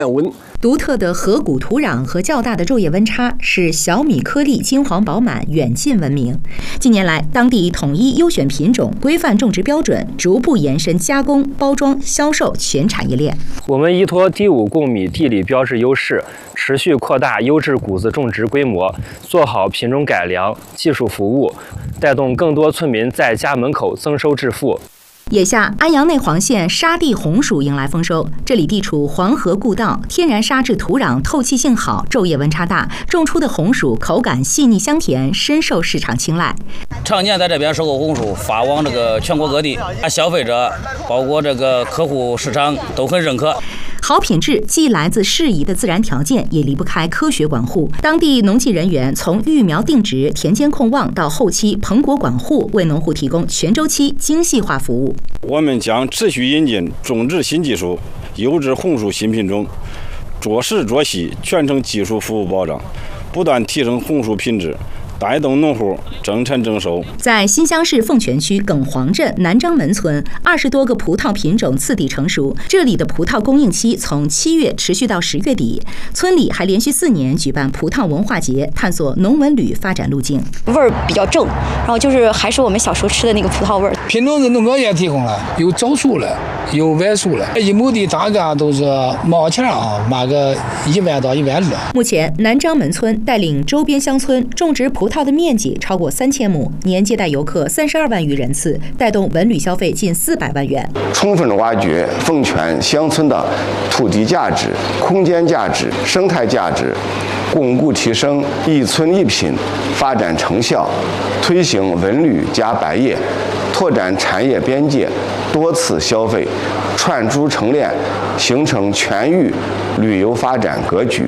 独特的河谷土壤和较大的昼夜温差使小米颗粒金黄饱满，远近闻名。近年来，当地统一优选品种、规范种植标准，逐步延伸加工、包装、销售全产业链。 我们依托第5公米地理标志优势，持续扩大优质谷子种植规模，做好品种改良、技术服务，带动更多村民在家门口增收致富。 眼下，安阳内黄县沙地红薯迎来丰收。这里地处黄河故道，天然沙质土壤透气性好，昼夜温差大，种出的红薯口感细腻香甜，深受市场青睐。 常年在这边收购红薯，发往这个全国各地，消费者包括这个客户市场都很认可。 好品质既来自适宜的自然条件，也离不开科学管护。当地农技人员从育苗定植、田间控望到后期棚果管护，为农户提供全周期精细化服务。 我们将持续引进种植新技术、优质红薯新品种，着实着细，全程技术服务保障，不断提升红薯品质，带动农户增产增收。 在新乡市凤泉区耿黄镇南张门村，20多个葡萄品种次第成熟。这里的葡萄供应期从7月持续到10月底。村里还连续4年举办葡萄文化节，探索农文旅发展路径。 味儿比较正，然后就是还是我们小时候吃的那个葡萄味儿。 品种人农业提供了，有早熟了，有晚熟了。1亩地大概都是毛钱卖个1万到1万2。 目前，南张门村带领周边乡村种植葡萄的面积超过3000亩，年接待游客32万余人次，带动文旅消费近400万元。 充分挖掘凤泉乡村的土地价值、空间价值、生态价值，巩固提升一村一品发展成效，推行文旅加白业，拓展产业边界，多次消费，串珠成链，形成全域旅游发展格局。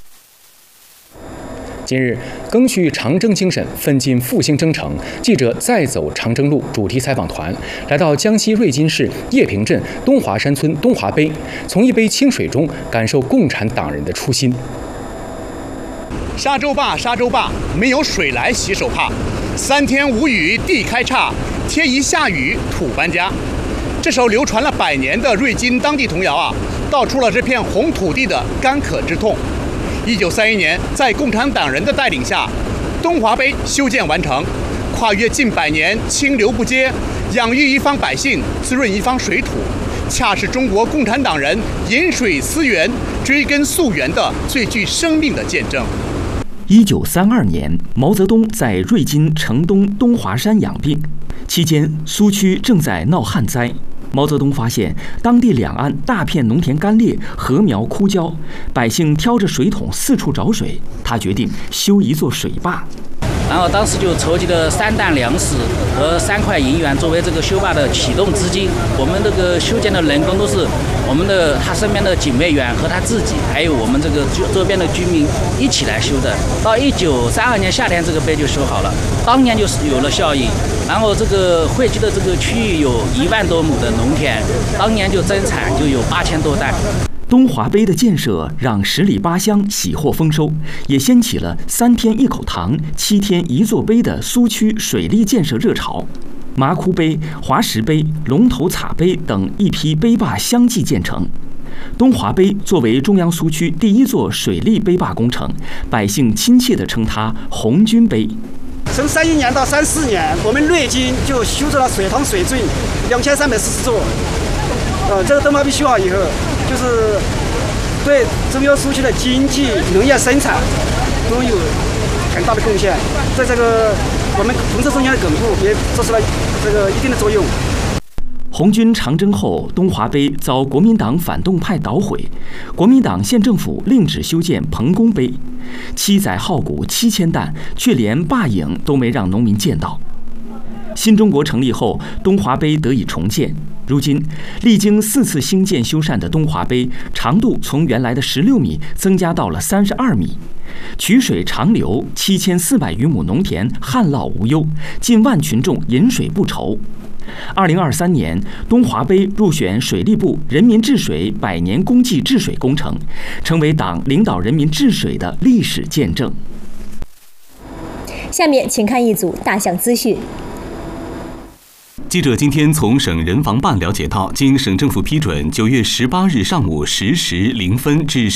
近日，赓续长征精神，奋进复兴征程。记者再走长征路主题采访团来到江西瑞金市叶平镇东华山村东华碑，从一杯清水中感受共产党人的初心。 沙洲坝，沙洲坝，没有水来洗手怕。3天无雨地开叉，天一下雨土搬家。这首流传了100年的瑞金当地童谣啊，道出了这片红土地的干渴之痛。1931年，在共产党人的带领下，东华碑修建完成，跨越近100年，清流不竭，养育一方百姓，滋润一方水土，恰是中国共产党人饮水思源、追根溯源的最具生命的见证。 1932年，毛泽东在瑞金城东东华山养病，期间苏区正在闹旱灾。毛泽东发现当地两岸大片农田干裂，禾苗枯焦，百姓挑着水桶四处找水。他决定修一座水坝。 然后当时就筹集了3担粮食和3块银元作为这个修坝的启动资金。我们这个修建的人工都是我们的他身边的警卫员和他自己，还有我们这个周边的居民一起来修的。到1932年夏天，这个碑就修好了，当年就是有了效益。然后这个汇集的这个区域有1万多亩的农田，当年就增产就有8000多担。 东华碑的建设让10里8乡喜获丰收，也掀起了3天1口塘、7天1座碑的苏区水利建设热潮。麻窟碑、华石碑、龙头塔碑等一批碑坝相继建成。东华碑作为中央苏区第1座水利碑坝工程，百姓亲切地称它“红军碑”。 从31年到34年，我们瑞金就修筑了水塘水圳2340座。这个东华碑修好以后，就是对中央苏区的经济、农业生产都有很大的贡献，在这个我们同治中间的巩固也做出了这个一定的作用。 红军长征后，东华碑遭国民党反动派捣毁，国民党县政府另址修建彭公碑，7载耗谷7000担，却连坝影都没让农民见到。新中国成立后，东华碑得以重建。如今，历经4次兴建修缮的东华碑，长度从原来的16米增加到了32米，取水长流，7400余亩农田旱涝无忧，近万群众饮水不愁。2023年，东华碑入选水利部人民治水100年功绩治水工程，成为党领导人民治水的历史见证。 下面请看一组大象资讯。 记者今天从省人防办了解到，经省政府批准，9月18日上午10时0分至